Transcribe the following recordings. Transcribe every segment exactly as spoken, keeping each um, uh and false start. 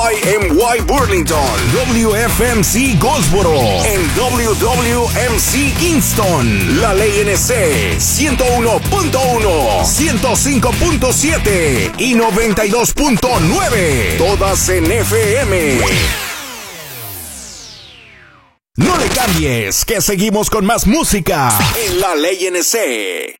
Y M Y Burlington, W F M C Goldsboro, en W W M C Kingston. La Ley N C ciento uno punto uno, ciento cinco punto siete y noventa y dos punto nueve. Todas en F M. No le cambies, que seguimos con más música en La Ley N C.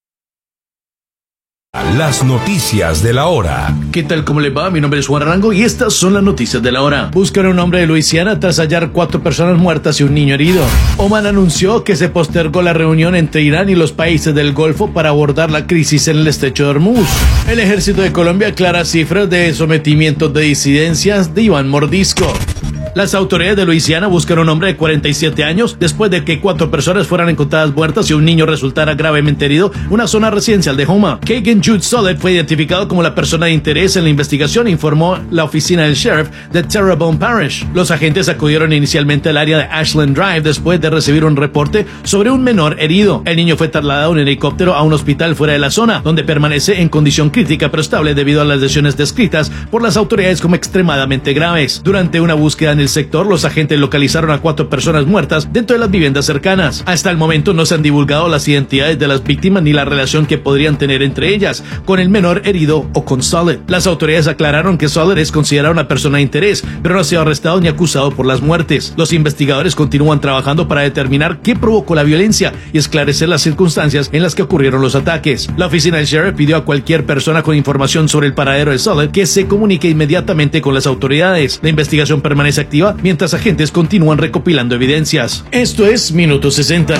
Las noticias de la hora. ¿Qué tal? ¿Cómo le va? Mi nombre es Juan Arango y estas son las noticias de la hora. Buscan a un hombre de Luisiana tras hallar cuatro personas muertas y un niño herido. Oman anunció que se postergó la reunión entre Irán y los países del Golfo para abordar la crisis en el estrecho de Hormuz. El ejército de Colombia aclara cifras de sometimientos de disidencias de Iván Mordisco. Las autoridades de Luisiana buscan a un hombre de cuarenta y siete años después de que cuatro personas fueran encontradas muertas y un niño resultara gravemente herido en una zona residencial de Houma. Kagan Jude Solid fue identificado como la persona de interés en la investigación, informó la oficina del sheriff de Terrebonne Parish. Los agentes acudieron inicialmente al área de Ashland Drive después de recibir un reporte sobre un menor herido. El niño fue trasladado en helicóptero a un hospital fuera de la zona, donde permanece en condición crítica pero estable debido a las lesiones descritas por las autoridades como extremadamente graves. Durante una búsqueda en el sector, los agentes localizaron a cuatro personas muertas dentro de las viviendas cercanas. Hasta el momento no se han divulgado las identidades de las víctimas ni la relación que podrían tener entre ellas, con el menor herido o con Solid. Las autoridades aclararon que Solid es considerado una persona de interés, pero no ha sido arrestado ni acusado por las muertes. Los investigadores continúan trabajando para determinar qué provocó la violencia y esclarecer las circunstancias en las que ocurrieron los ataques. La oficina del sheriff pidió a cualquier persona con información sobre el paradero de Solid que se comunique inmediatamente con las autoridades. La investigación permanece activa mientras agentes continúan recopilando evidencias. Esto es Minuto sesenta.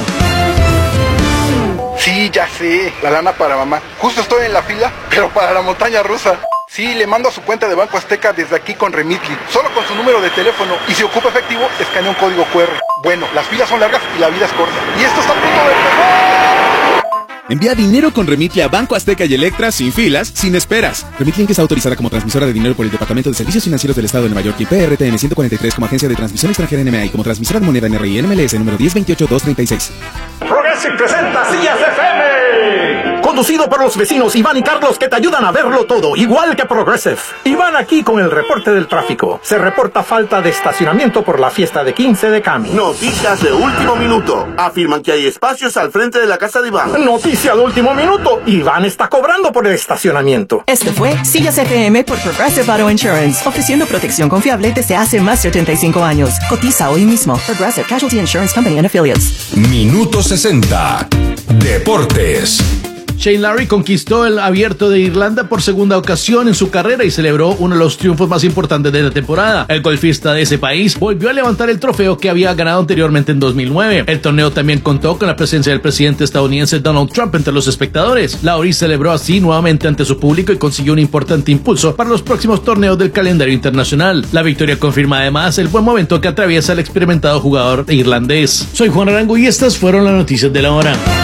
Sí, ya sé, la lana para mamá. Justo estoy en la fila, pero para la montaña rusa. Sí, le mando a su cuenta de Banco Azteca desde aquí con Remitly, solo con su número de teléfono, y si ocupa efectivo, escanea un código cu erre. Bueno, las filas son largas y la vida es corta. Y esto está a punto de empezar. Envía dinero con Remitly a Banco Azteca y Electra sin filas, sin esperas. Remitly es autorizada como transmisora de dinero por el Departamento de Servicios Financieros del Estado de Nueva York y P R T N ciento cuarenta y tres como agencia de transmisión extranjera N M A y como transmisora de moneda N R I N M L S número diez veintiocho dos treinta y seis. Progressive presenta Sillas F M. Conducido por los vecinos Iván y Carlos, que te ayudan a verlo todo, igual que Progressive. Iván aquí con el reporte del tráfico. Se reporta falta de estacionamiento por la fiesta de quince de Cami. Noticias de último minuto. Afirman que hay espacios al frente de la casa de Iván. Noticia de último minuto. Iván está cobrando por el estacionamiento. Este fue Sillas F M por Progressive Auto Insurance, ofreciendo protección confiable desde hace más de setenta y cinco años. Cotiza hoy mismo. Progressive Casualty Insurance Company and Affiliates. Minuto sesenta. Deportes. Shane Lowry conquistó el Abierto de Irlanda por segunda ocasión en su carrera y celebró uno de los triunfos más importantes de la temporada. El golfista de ese país volvió a levantar el trofeo que había ganado anteriormente en dos mil nueve. El torneo también contó con la presencia del presidente estadounidense Donald Trump entre los espectadores. Lowry celebró así nuevamente ante su público y consiguió un importante impulso para los próximos torneos del calendario internacional. La victoria confirma además el buen momento que atraviesa el experimentado jugador irlandés. Soy Juan Arango y estas fueron las noticias de la hora.